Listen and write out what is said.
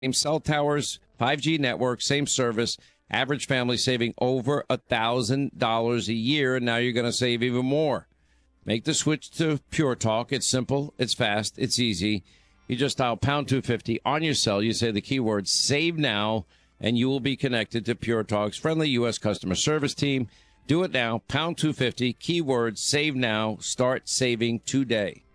Same cell towers, 5G network, same service. Average family saving over $1,000 a year, and now you're going to save even more. Make the switch to Pure Talk. It's simple, it's fast, it's easy. You just dial pound 250 on your cell. You say the keyword "save now," and you will be connected to Pure Talk's friendly U.S. customer service team. Do it now, pound 250, keyword "save now." Start saving today.